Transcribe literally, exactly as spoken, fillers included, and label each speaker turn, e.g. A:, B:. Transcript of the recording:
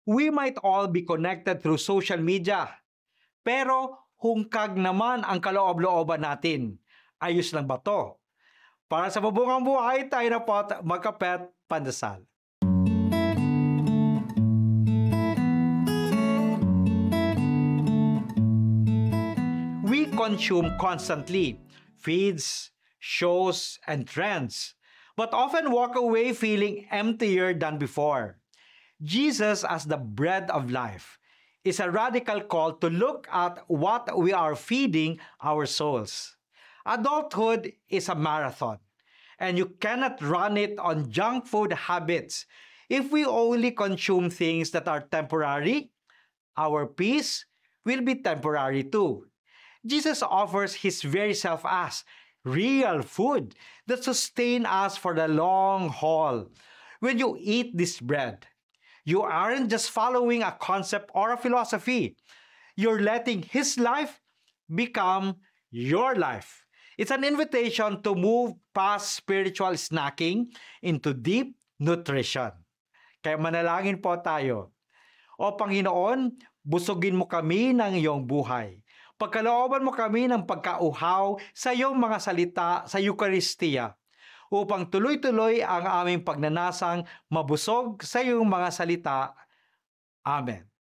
A: We might all be connected through social media, pero hungkag naman ang kaloob-looban natin. Ayos lang ba to? Para sa mabungang buhay, tayo na po at magkapet pandasal. We consume constantly feeds, shows, and trends, but often walk away feeling emptier than before. Jesus as the bread of life is a radical call to look at what we are feeding our souls. Adulthood is a marathon, and you cannot run it on junk food habits. If we only consume things that are temporary, our peace will be temporary too. Jesus offers His very self as real food that sustain us for the long haul. When you eat this bread, you aren't just following a concept or a philosophy. You're letting His life become your life. It's an invitation to move past spiritual snacking into deep nutrition. Kaya manalangin po tayo. O Panginoon, busugin mo kami ng iyong buhay. Pagkalooban mo kami ng pagkauhaw sa iyong mga salita sa Eucharistia upang tuloy-tuloy ang aming pagnanasang mabusog sa iyong mga salita. Amen.